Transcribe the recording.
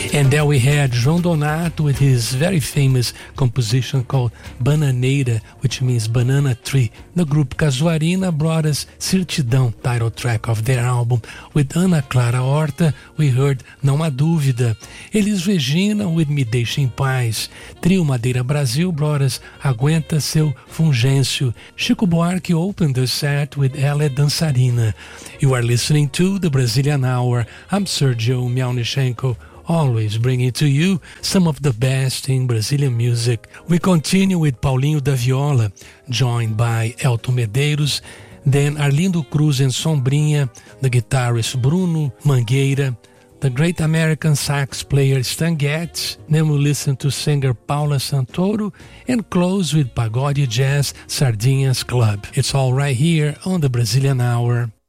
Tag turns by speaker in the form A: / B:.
A: And there we had João Donato with his very famous composition called Bananeira, which means banana tree. The group Casuarina brought us Certidão, title track of their album. With Ana Clara Horta, we heard Não Há Dúvida. Elis Regina with Me Deixa em Paz. Trio Madeira Brasil brought us Aguenta Seu Fungêncio. Chico Buarque opened the set with Ela é Dançarina. You are listening to the Brazilian Hour. I'm Sergio Mialnichenko, always bringing to you some of the best in Brazilian music. We continue with Paulinho da Viola, joined by Elton Medeiros, then Arlindo Cruz and Sombrinha, the guitarist Bruno Mangueira, the great American sax player Stan Getz. Then we'll listen to singer Paula Santoro and close with Pagode Jazz Sardinhas Club. It's all right here on the Brazilian Hour.